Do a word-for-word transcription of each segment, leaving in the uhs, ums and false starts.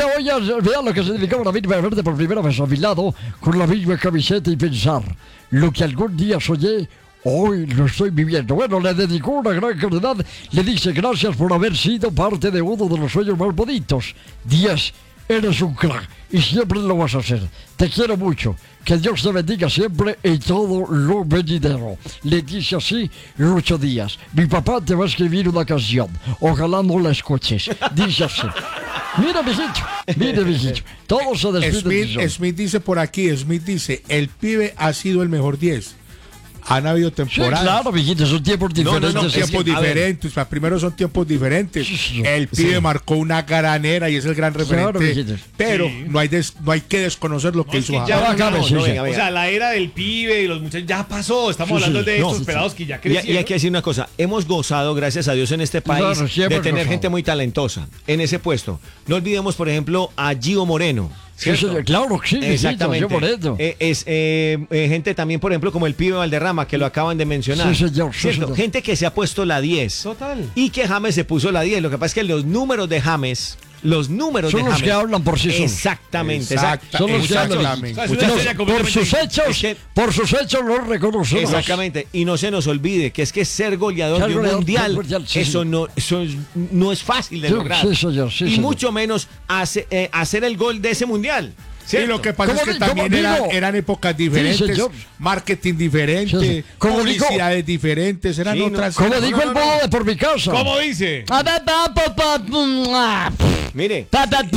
voy a olvidar lo que significaba la misma verde por primera vez a mi lado, con la misma camiseta y pensar, lo que algún día soñé, hoy lo estoy viviendo. Bueno, le dedicó una gran cantidad, le dice gracias por haber sido parte de uno de los sueños más bonitos. Díaz, eres un crack y siempre lo vas a hacer. Te quiero mucho. Que Dios te bendiga siempre y todo lo venidero. Le dice así Lucho Díaz. Mi papá te va a escribir una canción. Ojalá no la escuches. Dice así. Mira, mijito. Mira, mijito. Todos se despiden. Smith, Smith dice por aquí, Smith dice, el pibe ha sido el mejor diez. Han habido temporadas. Sí, claro, mijito, son tiempos diferentes. No, no, no, tiempos que, diferentes. Ver, primero son tiempos diferentes. Sí, sí, el pibe sí. marcó una granera y es el gran referente. Claro, pero sí. no, hay des, no hay que desconocer lo que no, hizo ya, no, no, sí, no, venga, venga. O sea, la era del pibe y los muchachos ya pasó. Estamos sí, hablando sí. de estos no, pelados sí. que ya crecieron. Y, y hay que decir una cosa. Hemos gozado, gracias a Dios, en este país claro, de tener gozado. gente muy talentosa en ese puesto. No olvidemos, por ejemplo, a Gio Moreno. Sí, sí, claro, sí, exactamente. Mijito, eh, es eh, eh, gente también, por ejemplo, como el pibe Valderrama, que lo acaban de mencionar. Sí, señor, sí, señor. Gente que se ha puesto la diez. Total. Y que James se puso la diez. Lo que pasa es que los números de James, los números son de los James, que hablan por sí solos. Exactamente. Exacta, son los que hablan. Por sus hechos, es que, por sus hechos los reconocemos. Exactamente. Y no se nos olvide que es que ser goleador ser de un goleador, mundial, mundial sí, eso, sí. No, eso no es fácil de sí, lograr. Sí, señor, sí, y señor. mucho menos hace, eh, hacer el gol de ese mundial. Sí, lo que pasa es que también eran, eran épocas diferentes, sí, marketing diferente, sí, sí. publicidades digo, diferentes, eran sí, otras. Como dijo no, no, el bodo de por mi casa. ¿Cómo dice? Mire.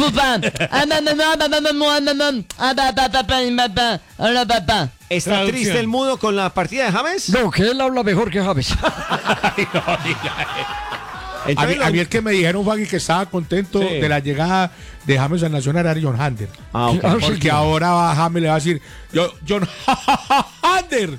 ¿Está triste el mudo con la partida de James? No, que él habla mejor que James. A mí, a mí el que me dijeron, Fagui, que estaba contento sí. de la llegada de James al Nacional era John Hander. Ah, okay. Porque sí, ahora va, James le va a decir, yo, John Hander.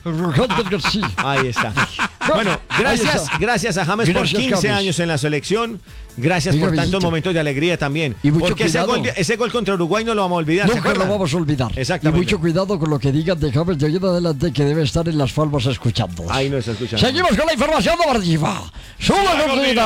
Ahí está. Bueno, gracias, gracias a James gracias, por quince James. años en la selección. Gracias Diga, por tantos visita. momentos de alegría también. Y mucho Porque ese gol, ese gol contra Uruguay no lo vamos a olvidar. Nunca lo vamos a olvidar. Exactamente. Y mucho cuidado con lo que digan de James de hoy en adelante, que debe estar en las palmas escuchando. Ahí no está escuchando. Seguimos con la información deportiva. ¡Sube la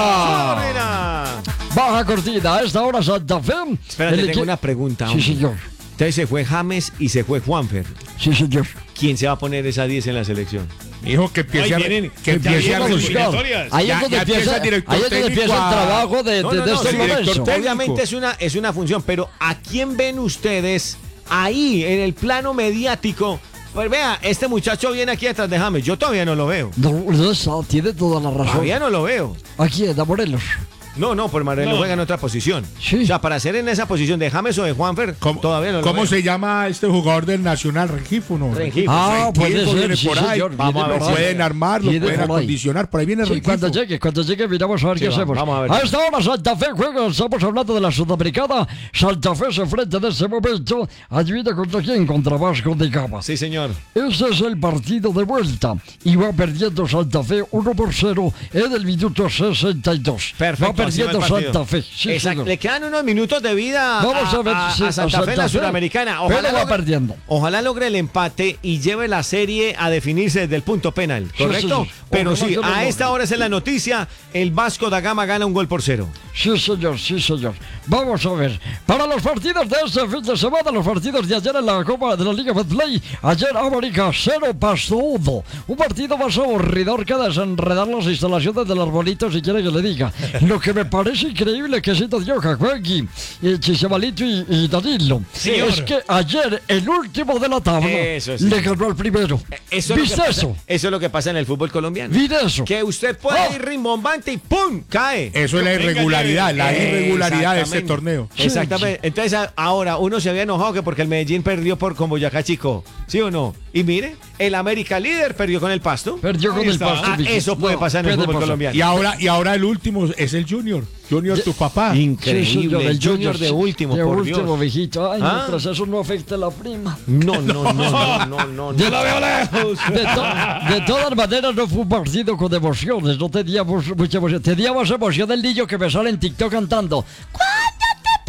cortina! Baja cortina. A esta hora Santa Fe. Espérate, tengo que... una pregunta. Sí, hombre. señor. Entonces se fue James y se fue Juanfer. Sí, señor. ¿Quién se va a poner esa diez en la selección? Hijo, que empiece a, vienen, que empiece a buscar. Ahí es donde empieza, ahí es donde empieza el trabajo de, no, de, no, de no, estos sí, momentos. Obviamente es una, es una función, pero ¿a quién ven ustedes ahí en el plano mediático? Pues vea, este muchacho viene aquí detrás de James. Yo todavía no lo veo. No, no, tiene toda la razón. Todavía no lo veo. Aquí en Morelos. No, no, por Morelos no. juega en otra posición. Sí. O sea, para ser en esa posición de James o de Juanfer, todavía no lo ¿Cómo veo. se llama este jugador del Nacional? Rengifo, ¿no? Rengifo. Ah, puede ser, sí, por ahí. señor. Vamos a ver, pueden armarlo, pueden acondicionar. Por ahí viene sí, Rengifo. cuando llegue, cuando llegue, miramos a ver sí, qué va, hacemos. Vamos a ver. A esta hora Santa Fe juega, estamos hablando de la Sudamericana. Santa Fe se enfrenta en este momento. Adivina contra quién, contra Vasco de Gama. Sí, señor. Ese es el partido de vuelta. Y va perdiendo Santa Fe uno por cero en el minuto sesenta y dos. Perfecto. Va perdiendo Santa Fe. Sí, exacto. Le quedan unos minutos de vida Vamos a, ver, a, sí, a Santa, a Santa Fe en la Sudamericana. Ojalá va logre, perdiendo. Ojalá logre el empate y lleve la serie a definirse desde el punto penal, ¿correcto? Sí, sí, sí. Pero ojalá sí, a esta hora es en la noticia, el Vasco da Gama gana un gol por cero. Sí, señor, sí, señor. Vamos a ver. Para los partidos de este fin de semana, los partidos de ayer en la Copa de la Liga Betplay, ayer América cero, Pasto uno. Un partido más aburridor que desenredar las instalaciones del arbolito, si quiere que le diga. Lo que me parece increíble que siento yo, Jacuengui, y Chisabalito y, y Danilo, Señor. es que ayer el último de la tabla eso sí. le ganó al primero. Eso ¿Viste pasa, eso? Eso es lo que pasa en el fútbol colombiano. ¿Viste eso? Que usted puede oh. ir rimbombante y ¡pum! cae. Eso es la irregularidad, la irregularidad de este torneo. Sí, exactamente. Sí. Entonces ahora uno se había enojado que porque el Medellín perdió por con Boyacá Chico, ¿sí o no? Y mire, el América líder perdió con el Pasto. Perdió con Ahí el Pasto. Ah, eso puede no, pasar en el fútbol pasar. colombiano. Y ahora, y ahora el último es el Junior. Junior, tu papá. Increíble. Sí, señor, el Junior de último, de por último, Dios. Viejito. Ay, ¿Ah? mientras eso no afecta a la prima. No, no, no, no, no, no. De, no. la veo lejos. De, to, de todas maneras, no fue un partido con emociones. No teníamos mucha emoción. Teníamos emoción del niño que me sale en TikTok cantando. ¿Cuándo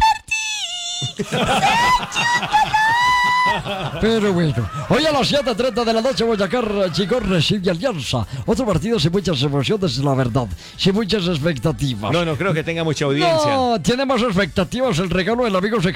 te perdí? Pero bueno, hoy a las siete treinta de la noche Boyacá Chico recibe Alianza. Otro partido sin muchas emociones, la verdad, sin muchas expectativas. No, no creo que tenga mucha audiencia. No, tiene más expectativas el regalo del amigo